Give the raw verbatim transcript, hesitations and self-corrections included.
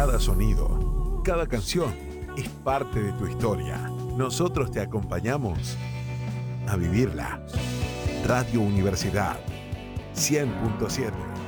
Cada sonido, cada canción es parte de tu historia. Nosotros te acompañamos a vivirla. Radio Universidad cien punto siete.